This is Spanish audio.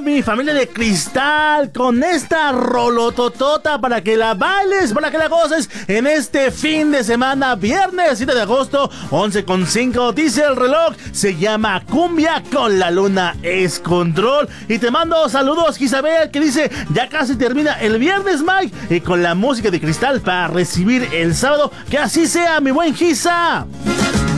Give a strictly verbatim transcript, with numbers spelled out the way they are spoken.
mi familia de Cristal con esta rolototota para que la bailes, para que la goces en este fin de semana, viernes siete de agosto, once con cinco, dice el reloj, se llama Cumbia con la Luna es Control. Y te mando saludos, Isabel, que dice, ya casi termina el viernes, Mike, y con la música de Cristal para recibir el sábado, que así sea, mi buen Gisa.